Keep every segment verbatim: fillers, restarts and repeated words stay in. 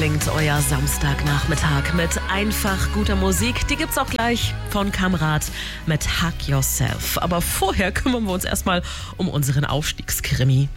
klingt euer Samstagnachmittag mit einfach guter Musik. Die gibt's auch gleich von Kamrat mit Hug Yourself. Aber vorher kümmern wir uns erstmal um unseren Aufstiegskrimi.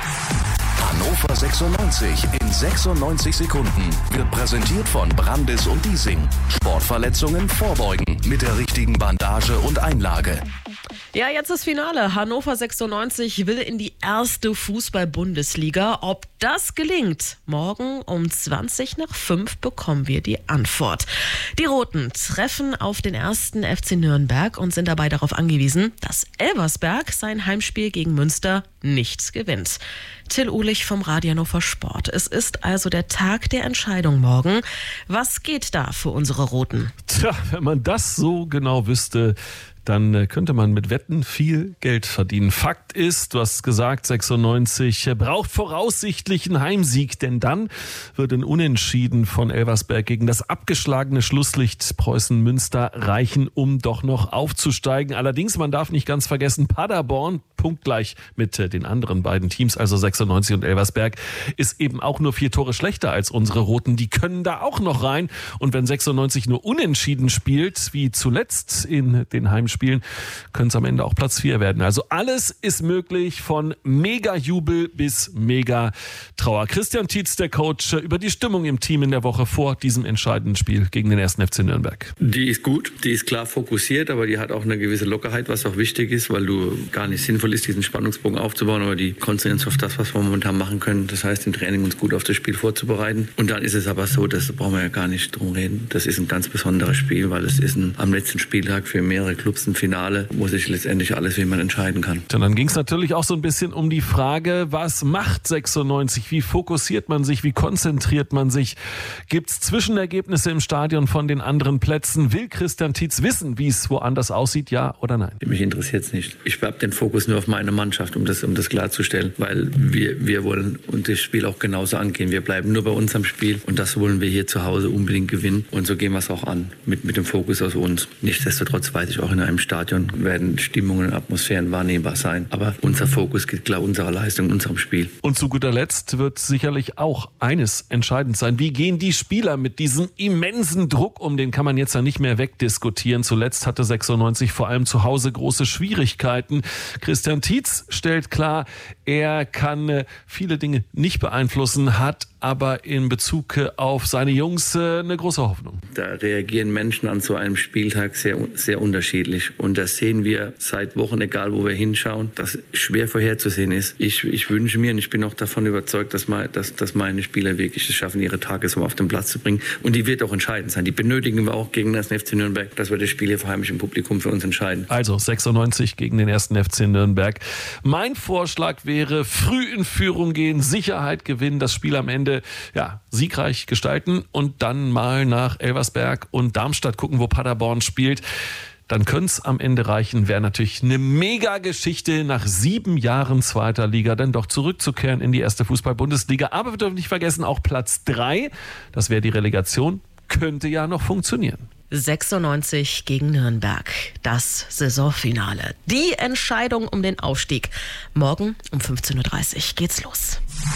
Hannover sechsundneunzig in sechsundneunzig Sekunden wird präsentiert von Brandis und Diesing. Sportverletzungen vorbeugen mit der richtigen Bandage und Einlage. Ja, jetzt das Finale. Hannover sechsundneunzig will in die erste Fußball-Bundesliga. Ob das gelingt? Morgen um zwanzig nach fünf bekommen wir die Antwort. Die Roten treffen auf den ersten F C Nürnberg und sind dabei darauf angewiesen, dass Elversberg sein Heimspiel gegen Münster nicht gewinnt. Till Uhlich vom Radio Hannover Sport. Es ist also der Tag der Entscheidung morgen. Was geht da für unsere Roten? Tja, wenn man das so genau wüsste, dann könnte man mit Wetten viel Geld verdienen. Fakt ist, du hast gesagt, sechsundneunzig braucht voraussichtlich einen Heimsieg, denn dann wird ein Unentschieden von Elversberg gegen das abgeschlagene Schlusslicht Preußen-Münster reichen, um doch noch aufzusteigen. Allerdings, man darf nicht ganz vergessen, Paderborn, punktgleich mit den anderen beiden Teams, also sechsundneunzig und Elversberg, ist eben auch nur vier Tore schlechter als unsere Roten. Die können da auch noch rein. Und wenn sechsundneunzig nur unentschieden spielt, wie zuletzt in den Heimspielen, spielen, können es am Ende auch Platz vier werden. Also alles ist möglich, von Mega-Jubel bis Mega-Trauer. Christian Tietz, der Coach, über die Stimmung im Team in der Woche vor diesem entscheidenden Spiel gegen den ersten F C Nürnberg. Die ist gut, die ist klar fokussiert, aber die hat auch eine gewisse Lockerheit, was auch wichtig ist, weil du gar nicht sinnvoll ist, diesen Spannungsbogen aufzubauen, aber die konzentrieren uns auf das, was wir momentan machen können. Das heißt, im Training uns gut auf das Spiel vorzubereiten. Und dann ist es aber so, das brauchen wir ja gar nicht drum reden. Das ist ein ganz besonderes Spiel, weil es ist ein, am letzten Spieltag für mehrere Clubs ein Finale, wo sich letztendlich alles, wie man entscheiden kann. Und dann ging es natürlich auch so ein bisschen um die Frage, was macht sechsundneunzig? Wie fokussiert man sich? Wie konzentriert man sich? Gibt es Zwischenergebnisse im Stadion von den anderen Plätzen? Will Christian Tietz wissen, wie es woanders aussieht? Ja oder nein? Mich interessiert es nicht. Ich habe den Fokus nur auf meine Mannschaft, um das, um das klarzustellen, weil wir, wir wollen und das Spiel auch genauso angehen. Wir bleiben nur bei uns am Spiel und das wollen wir hier zu Hause unbedingt gewinnen. Und so gehen wir es auch an, mit, mit dem Fokus auf uns. Nichtsdestotrotz weiß ich, auch in einem Stadion werden Stimmungen und Atmosphären wahrnehmbar sein. Aber unser Fokus geht klar unserer Leistung, unserem Spiel. Und zu guter Letzt wird sicherlich auch eines entscheidend sein. Wie gehen die Spieler mit diesem immensen Druck um? Den kann man jetzt ja nicht mehr wegdiskutieren. Zuletzt hatte sechsundneunzig vor allem zu Hause große Schwierigkeiten. Christian Tietz stellt klar, er kann viele Dinge nicht beeinflussen, hat aber in Bezug auf seine Jungs eine große Hoffnung. Da reagieren Menschen an so einem Spieltag sehr, sehr unterschiedlich. Und das sehen wir seit Wochen, egal wo wir hinschauen, dass schwer vorherzusehen ist. Ich, ich wünsche mir und ich bin auch davon überzeugt, dass, mal, dass, dass meine Spieler wirklich es schaffen, ihre Tagesform auf den Platz zu bringen. Und die wird auch entscheidend sein. Die benötigen wir auch gegen den ersten F C Nürnberg, dass wir das Spiel hier vor heimischem Publikum für uns entscheiden. Also sechsundneunzig gegen den ersten F C Nürnberg. Mein Vorschlag wäre, früh in Führung gehen, Sicherheit gewinnen, das Spiel am Ende ja, siegreich gestalten und dann mal nach Elversberg und Darmstadt gucken, wo Paderborn spielt. Dann könnte es am Ende reichen. Wäre natürlich eine Mega-Geschichte, nach sieben Jahren zweiter Liga dann doch zurückzukehren in die erste Fußball-Bundesliga. Aber wir dürfen nicht vergessen, auch Platz drei, das wäre die Relegation, könnte ja noch funktionieren. sechsundneunzig gegen Nürnberg, das Saisonfinale. Die Entscheidung um den Aufstieg. Morgen um fünfzehn Uhr dreißig geht's los.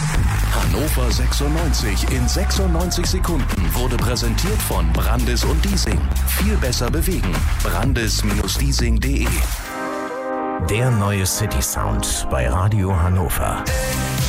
Hannover sechsundneunzig in sechsundneunzig Sekunden wurde präsentiert von Brandis und Diesing. Viel besser bewegen. Brandis Diesing punkt de. Der neue City Sound bei Radio Hannover.